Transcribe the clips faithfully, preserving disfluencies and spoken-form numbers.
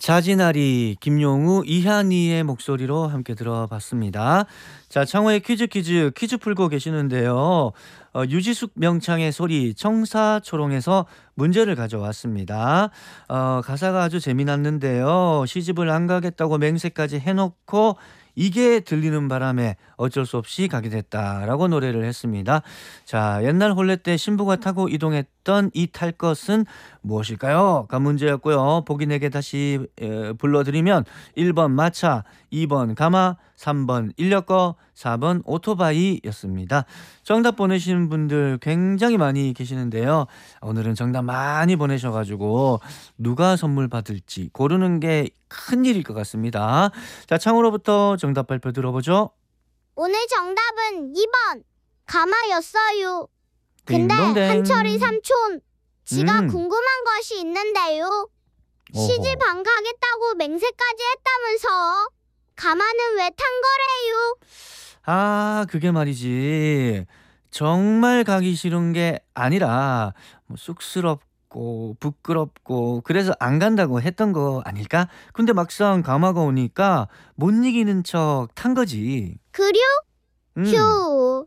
자진아리, 김용우, 이한이의 목소리로 함께 들어봤습니다. 자, 창호의 퀴즈 퀴즈 퀴즈 풀고 계시는데요. 어, 유지숙 명창의 소리 청사초롱에서 문제를 가져왔습니다. 어, 가사가 아주 재미났는데요. 시집을 안 가겠다고 맹세까지 해놓고 이게 들리는 바람에 어쩔 수 없이 가게 됐다라고 노래를 했습니다. 자, 옛날 혼례 때 신부가 타고 이동했던 이 탈 것은 무엇일까요? 가 문제였고요. 보기 네 개 다시 에, 불러드리면 일 번 마차, 이 번 가마, 삼 번 인력거, 사 번 오토바이였습니다. 정답 보내시는 분들 굉장히 많이 계시는데요. 오늘은 정답 많이 보내셔가지고 누가 선물 받을지 고르는 게 큰일일 것 같습니다. 자, 창으로부터 정답 발표 들어보죠. 오늘 정답은 이 번 가마였어요. 근데 딩동댕. 한철이 삼촌, 지가 음. 궁금한 것이 있는데요. 어허. 시집 안 가겠다고 맹세까지 했다면서 가마는 왜 탄 거래요? 아, 그게 말이지. 정말 가기 싫은 게 아니라 뭐 쑥스럽고 부끄럽고 그래서 안 간다고 했던 거 아닐까? 근데 막상 가마가 오니까 못 이기는 척 탄 거지. 그려? 음. 휴.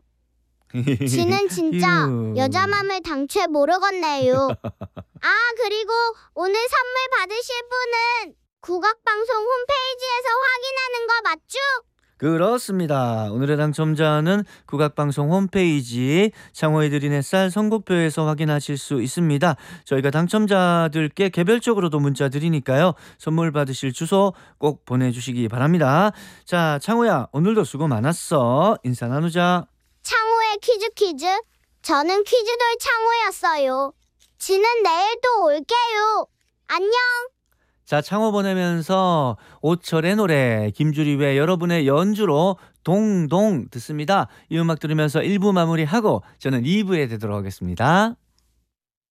지는 진짜 휴. 여자 맘을 당최 모르겠네요. 아, 그리고 오늘 선물 받으실 분은 국악방송 홈페이지에서 확인하는 거 맞죠? 그렇습니다. 오늘의 당첨자는 국악방송 홈페이지 창호의 드린 햇살 선곡표에서 확인하실 수 있습니다. 저희가 당첨자들께 개별적으로도 문자 드리니까요. 선물 받으실 주소 꼭 보내주시기 바랍니다. 자, 창호야, 오늘도 수고 많았어. 인사 나누자. 창호의 퀴즈 퀴즈. 저는 퀴즈돌 창호였어요. 지는 내일 또 올게요. 안녕. 자, 창호 보내면서 오철의 노래 김주리의 여러분의 연주로 동동 듣습니다. 이 음악 들으면서 일 부 마무리하고 저는 이 부에 되도록 하겠습니다.